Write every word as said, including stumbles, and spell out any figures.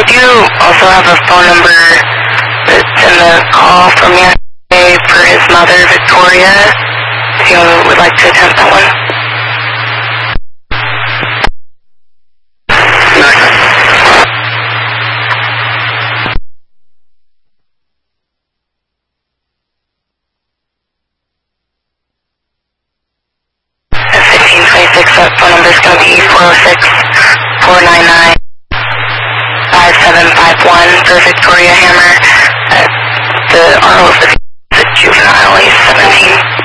do also have a phone number that's in the call from yesterday for his mother, Victoria, if you would like to attempt that one. fifteen twenty-six, that phone number is going to be four oh six, four nine nine, five seven five one for Victoria Hammer. Uh, the R O of the juvenile, age seventeen.